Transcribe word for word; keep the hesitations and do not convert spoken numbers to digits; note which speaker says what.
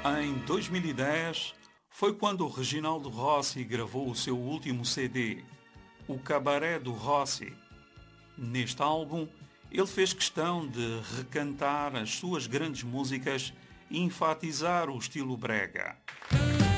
Speaker 1: Em dois mil e dez foi quando o Reginaldo Rossi gravou o seu último C D, O Cabaré do Rossi. Neste álbum, ele fez questão de recantar as suas grandes músicas e enfatizar o estilo brega.